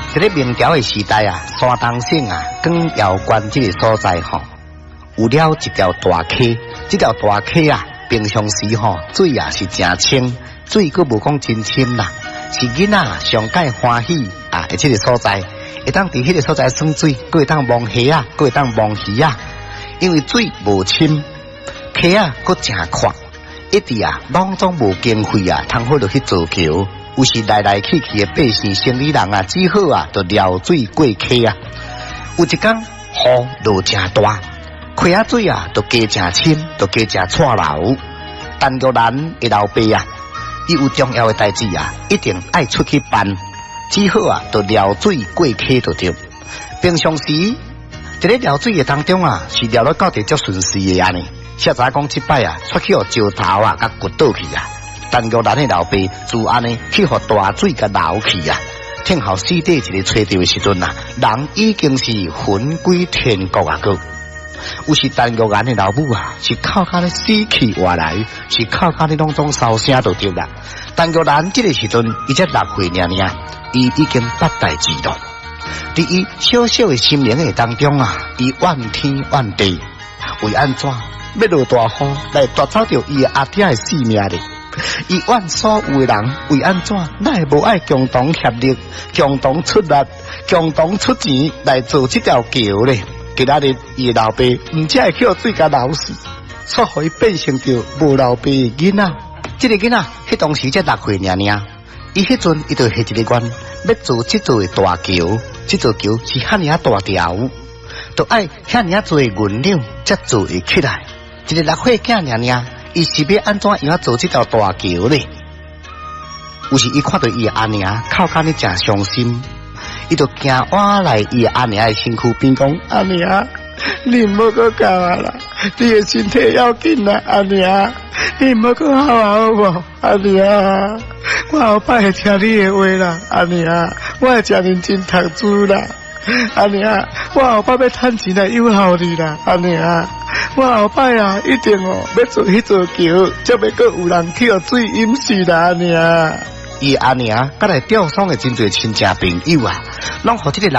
在咧明朝的时代啊，山东省啊，广遥关这个所在吼，有了一条大溪。这条大溪啊，平常时吼水啊是真清，水佫无讲真深啦，是囡仔上介欢喜啊！而这个所在，会当伫迄个所在耍水，佫会当摸虾啊，佫会当摸鱼啊。因为水无深，溪啊佫真宽，一直啊拢总无经费啊，通好落去造桥。有时来来去去的百姓生意人啊，只好啊，就撩水过溪啊。有一天雨落真大，溪啊水啊，就加真深，就加真错流。陈玉兰的老爸啊，伊有重要的代志啊，一定爱出去办，只好啊，就撩水过溪就对。平常时在咧撩水的当中啊，是撩到到底足顺遂的安尼。现在讲这摆啊，出去互石头啊，甲骨倒去啊。陈玉兰的老爸就安尼去互大水甲流去啊。听候四弟一个吹着的时阵啊，人已经是魂归天国啊个。有时陈玉兰的老母啊，是靠甲咧死去活来，是靠甲咧拢总烧声就对啦。陈玉兰这个时阵，伊才6岁尔，伊已经8代志了。伫伊小小的心灵的当中啊，伊怨天怨地，为安怎要落大雨来夺走着伊的阿爹的性命咧？伊怨所有的人为安怎，咱会无爱共同协力、共同出力、共同出钱来做这条桥咧？今仔日伊的老爸唔只会去互水甲流死，煞互伊变成着无老爸的囡仔。这个囡仔迄当时才6岁尔，伊迄阵伊就下一个愿，要做这座的大桥。这座桥是遐尔大条，就爱遐尔多原料才做会起来。一个6岁囝尔，伊是要安怎样做这条大桥咧？有时伊看到伊的阿娘靠干咧真伤心，伊就行往来伊的阿娘的身躯边讲：阿娘，你唔好搁教我啦，你的身体要紧啦，阿娘，你唔好搁好好无？阿娘，我后摆会听你的话啦，阿娘，我会真认真读书啦，阿娘，我后摆要趁钱来友好你啦，阿娘，我后摆啊一定要做迄座桥，才要搁有人去互水淹死啦，阿娘。伊阿娘甲来吊丧的真侪亲戚朋友啊，拢互这个